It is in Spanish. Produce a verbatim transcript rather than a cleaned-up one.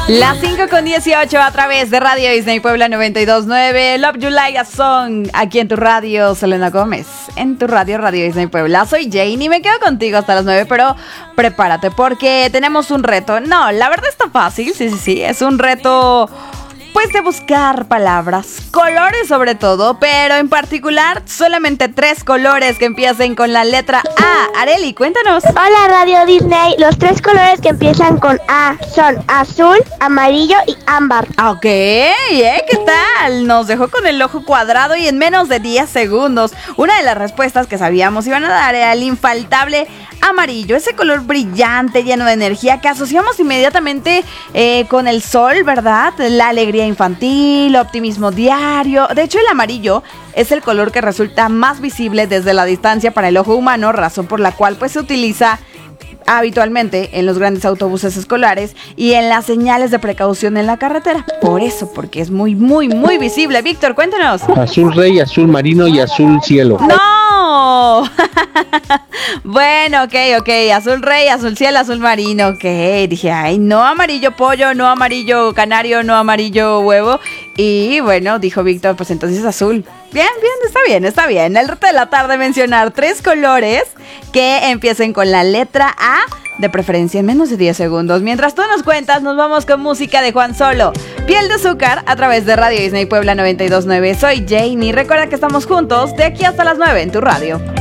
Las cinco con dieciocho a través de Radio Disney Puebla noventa y dos punto nueve. Love You Like a Song. Aquí en tu radio, Selena Gómez. En tu radio, Radio Disney Puebla. Soy Jane y me quedo contigo hasta las nueve, pero prepárate porque tenemos un reto. No, la verdad está fácil, sí, sí, sí. Es un reto, pues, de buscar palabras, colores sobre todo, pero en particular solamente tres colores que empiecen con la letra A. Areli, cuéntanos. Hola Radio Disney, los tres colores que empiezan con A son azul, amarillo y ámbar. Ok, ¿eh? ¿Qué tal? Nos dejó con el ojo cuadrado y en menos de diez segundos. Una de las respuestas que sabíamos iban a dar era el infaltable amarillo, ese color brillante, lleno de energía que asociamos inmediatamente eh, con el sol, ¿verdad? La alegría infantil, optimismo diario. De hecho, el amarillo es el color que resulta más visible desde la distancia para el ojo humano, razón por la cual pues se utiliza habitualmente en los grandes autobuses escolares y en las señales de precaución en la carretera. Por eso, porque es muy, muy, muy visible. Víctor, cuéntanos. Azul rey, azul marino y azul cielo. ¡No! Bueno, ok, ok. Azul rey, azul cielo, azul marino. Ok, dije, ay, no amarillo pollo, no amarillo canario, no amarillo huevo. Y bueno, dijo Víctor, pues entonces azul. Bien, bien, está bien, está bien. El reto de la tarde mencionar tres colores que empiecen con la letra A, de preferencia en menos de diez segundos. Mientras tú nos cuentas, nos vamos con música de Juan Solo. Piel de azúcar a través de Radio Disney Puebla noventa y dos punto nueve. Soy Jane y recuerda que estamos juntos de aquí hasta las nueve en tu radio.